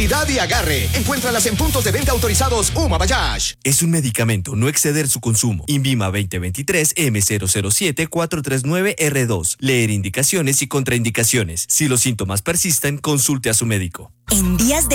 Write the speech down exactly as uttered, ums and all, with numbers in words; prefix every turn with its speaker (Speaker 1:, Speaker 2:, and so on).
Speaker 1: agilidad y agarre. Encuéntralas en puntos de venta autorizados Uma Bayash.
Speaker 2: Es un medicamento, no exceder su consumo. Invima veinte veintitrés M cero cero siete cuatro tres nueve R dos. Leer indicaciones y contraindicaciones. Si los síntomas persisten, consulte a su médico.
Speaker 3: En días de